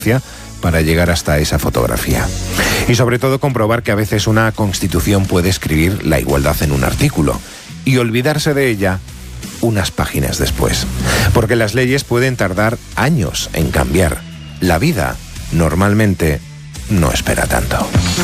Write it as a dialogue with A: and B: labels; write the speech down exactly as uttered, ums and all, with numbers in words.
A: para llegar hasta esa fotografía. Y sobre todo comprobar que a veces una constitución puede escribir la igualdad en un artículo y olvidarse de ella unas páginas después. Porque las leyes pueden tardar años en cambiar. La vida normalmente no espera tanto.